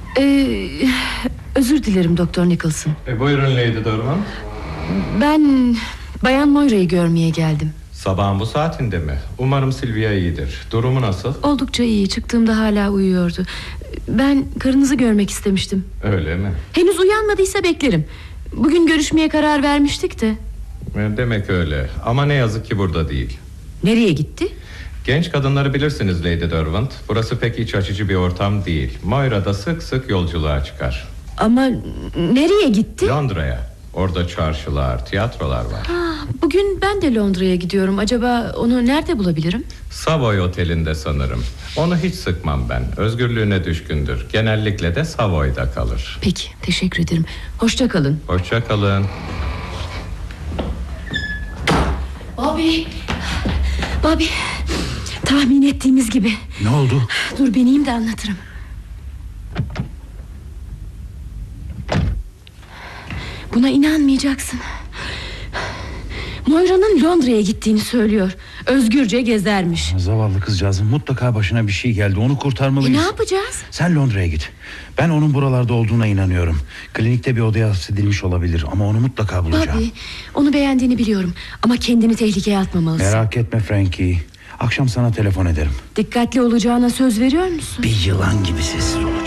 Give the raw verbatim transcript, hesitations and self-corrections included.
Ee, özür dilerim Doktor Nicholson. E, buyurun Lady Dorman. Ben Bayan Moira'yı görmeye geldim. Sabahın bu saatinde mi? Umarım Sylvia iyidir. Durumu nasıl? Oldukça iyi. Çıktığımda hala uyuyordu. Ben karınızı görmek istemiştim. Öyle mi? Henüz uyanmadıysa beklerim. Bugün görüşmeye karar vermiştik de. E, demek öyle. Ama ne yazık ki burada değil. Nereye gitti? Genç kadınları bilirsiniz Lady Derwent. Burası pek iç açıcı bir ortam değil. Moira da sık sık yolculuğa çıkar. Ama nereye gitti? Londra'ya. Orada çarşılar, tiyatrolar var. Ha, bugün ben de Londra'ya gidiyorum. Acaba onu nerede bulabilirim? Savoy Oteli'nde sanırım. Onu hiç sıkmam ben. Özgürlüğüne düşkündür. Genellikle de Savoy'da kalır. Peki, teşekkür ederim. Hoşça kalın. Hoşça kalın. Bobby. Bobby. Tahmin ettiğimiz gibi. Ne oldu? Dur bineyim de anlatırım. Buna inanmayacaksın. Moira'nın Londra'ya gittiğini söylüyor. Özgürce gezermiş. Zavallı kızcağızın mutlaka başına bir şey geldi. Onu kurtarmalıyız. E ne yapacağız? Sen Londra'ya git. Ben onun buralarda olduğuna inanıyorum. Klinikte bir odaya hapsedilmiş olabilir ama onu mutlaka bulacağım. Bobby, onu beğendiğini biliyorum. Ama kendini tehlikeye atmamalısın. Merak etme Frankie. Akşam sana telefon ederim. Dikkatli olacağına söz veriyor musun? Bir yılan gibi sessiz ol.